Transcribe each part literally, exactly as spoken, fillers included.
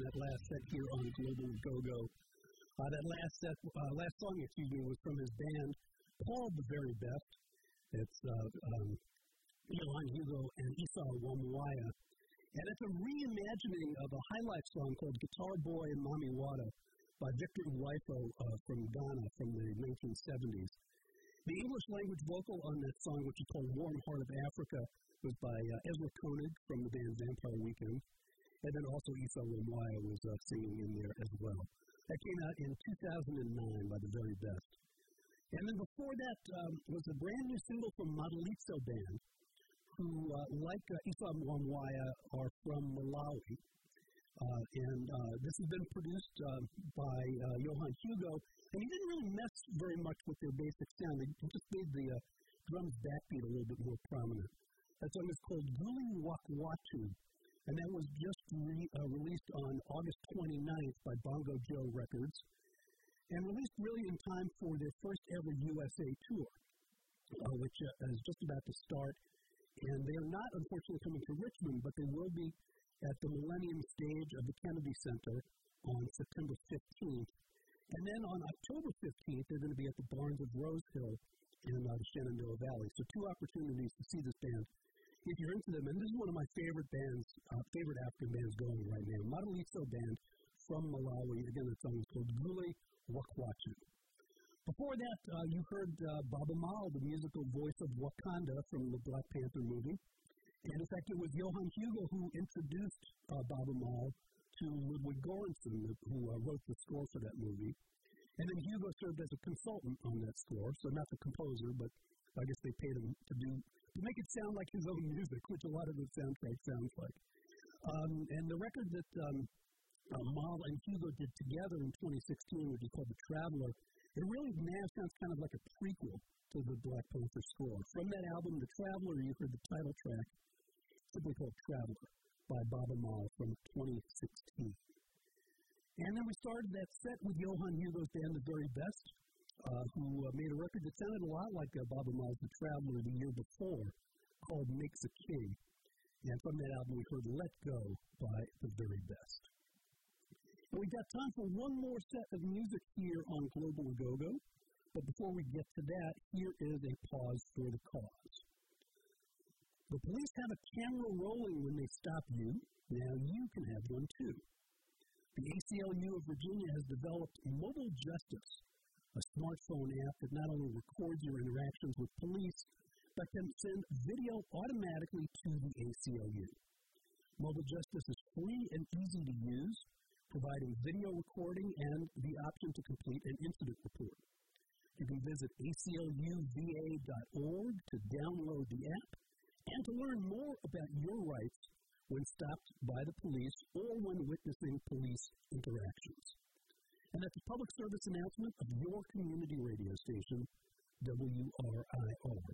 that last set here on Global Go-Go. Uh, that last set, uh, last song, excuse me, was from his band called The Very Best. It's uh, um, Johan Hugo and Issa Wamwaya. And it's a reimagining of a highlight song called Guitar Boy and Mami Wada by Victor Uwaifo uh, from Ghana from the nineteen seventies. The English language vocal on that song, which is called Warm Heart of Africa, was by uh, Ezra Koenig from the band Vampire Weekend. And then also Issa Wamwaya was uh, singing in there as well. That came out in two thousand nine by The Very Best. And then before that um, was a brand new single from Madalitso Band, who, uh, like uh, Issa Wamwaya, are from Malawi. Uh, and uh, this has been produced uh, by uh, Johan Hugo, and he didn't really mess very much with their basic sound. He just made the uh, drums backbeat a little bit more prominent. That song is called Guli Wakwatu, and that was just re- uh, released on August twenty-ninth by Bongo Joe Records, and released really in time for their first ever U S A tour, uh, which uh, is just about to start. And they are not, unfortunately, coming to Richmond, but they will be at the Millennium Stage of the Kennedy Center on September fifteenth. And then on October fifteenth, they're going to be at the Barns of Rose Hill in uh, the Shenandoah Valley. So two opportunities to see this band if you're into them. And this is one of my favorite bands, uh, favorite African bands going right now. Madalitso Band from Malawi. Again, the song is called Guli Wakwatu. Before that, uh, you heard uh, Baaba Maal, the musical voice of Wakanda from the Black Panther movie. And in fact, it was Johan Hugo who introduced uh, Baaba Maal to Ludwig Göransson, who uh, wrote the score for that movie. And then Hugo served as a consultant on that score, so not the composer, but I guess they paid him to do to make it sound like his own music, which a lot of the soundtrack sounds like. Um, and the record that um, uh, Maal and Hugo did together in twenty sixteen, which is called The Traveler, it really now sounds kind of like a prequel to the Black Panther score. From that album, The Traveler, you heard the title track, simply called Traveler, by Baaba Maal from twenty sixteen. And then we started that set with Johan Hugo's band, The Very Best, uh, who uh, made a record that sounded a lot like uh, Baaba Maal's The Traveler the year before, called Makes a King. And from that album, we heard Let Go by The Very Best. And we've got time for one more set of music here on Global Go-Go. But before we get to that, here is a pause for the cause. The police have a camera rolling when they stop you. Now you can have one too. The A C L U of Virginia has developed Mobile Justice, a smartphone app that not only records your interactions with police, but can send video automatically to the A C L U. Mobile Justice is free and easy to use, providing video recording and the option to complete an incident report. You can visit A C L U V A dot org to download the app and to learn more about your rights when stopped by the police or when witnessing police interactions. And that's a public service announcement of your community radio station, W R I R.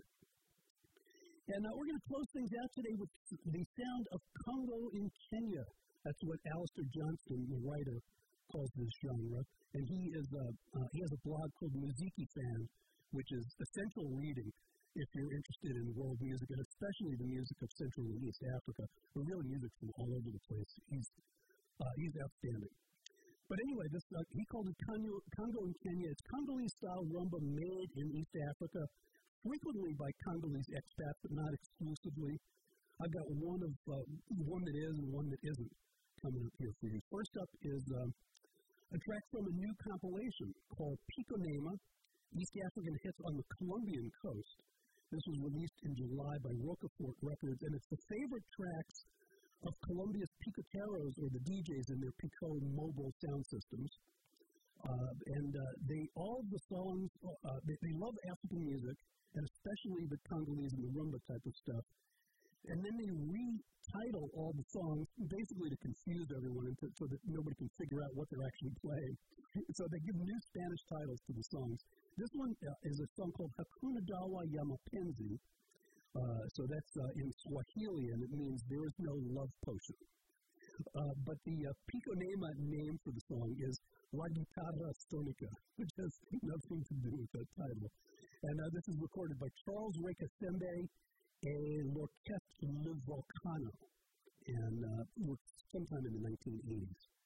And uh, we're going to close things out today with the sound of Congo in Kenya. That's what Alistair Johnston, the writer, calls this genre. And he is a, uh, he has a blog called Muziki Fan, which is essential reading if you're interested in world music, and especially the music of Central and East Africa, or really music from all over the place. He's, uh, he's outstanding. But anyway, this uh, he called it Congo, Congo in Kenya. It's Congolese-style rumba made in East Africa, frequently by Congolese expats, but not exclusively. I've got one of uh, one that is and one that isn't coming up here for you. First up is um, a track from a new compilation called Pico Nema, East African Hits on the Colombian Coast. This was released in July by Rocafort Records, and it's the favorite tracks of Colombia's picoteros, or the D Js in their Pico mobile sound systems. Uh, and uh, they all of the songs, uh, they, they love African music, and especially the Congolese and the rumba type of stuff. And then they retitle all the songs, basically to confuse everyone and to, so that nobody can figure out what they're actually playing. So they give new Spanish titles to the songs. This one uh, is a song called Hakuna Dawa ya Mapenzi. Uh, so that's uh, in Swahili, and it means there is no love potion. Uh, but the uh, Pico Nema name for the song is La Guitarra Stonica, which has nothing to do with that title. And uh, this is recorded by Charles Rekasembe and L'Orchestre Le Volcano, and uh, sometime in the nineteen eighties.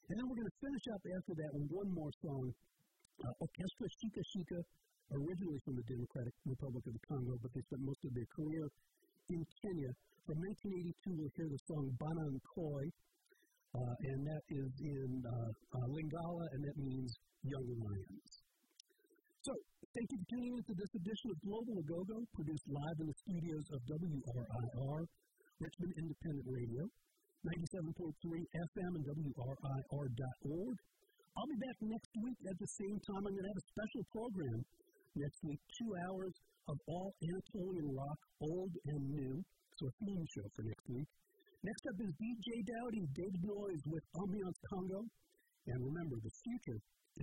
And then we're going to finish up after that with one more song, uh, Orchestra Shika Shika, originally from the Democratic Republic of the Congo, but they spent most of their career in Kenya. From nineteen eighty-two, we'll hear the song Banan Koi, uh, and that is in uh, uh, Lingala, and that means Young Lions. So, thank you for tuning in to this edition of Global Agogo, produced live in the studios of W R I R, Richmond Independent Radio, ninety-seven point three F M and W R I R dot org. I'll be back next week at the same time. I'm going to have a special program next week, two hours of all Anatolian rock, old and new, so a theme show for next week. Next up is D J Dowdy, David Noyes with Ambiance Congo. And remember, the future